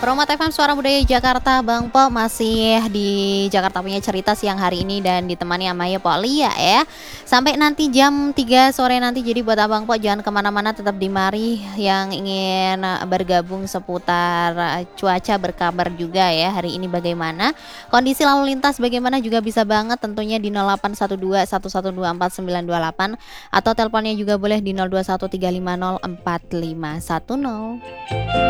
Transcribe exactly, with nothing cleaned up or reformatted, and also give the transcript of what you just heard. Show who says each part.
Speaker 1: Promo T F M Suara Budaya Jakarta, Bang Po masih di Jakarta Punya Cerita siang hari ini dan ditemani sama ya Pok Lia ya. Sampai nanti jam tiga sore nanti, jadi buat Abang Po jangan kemana-mana, tetap di mari yang ingin eh, bergabung seputar eh, cuaca, berkabar juga ya hari ini bagaimana. Kondisi lalu lintas bagaimana juga bisa banget tentunya di nol delapan satu dua satu satu dua empat sembilan dua delapan atau teleponnya juga boleh di nol dua satu tiga lima nol empat lima satu nol.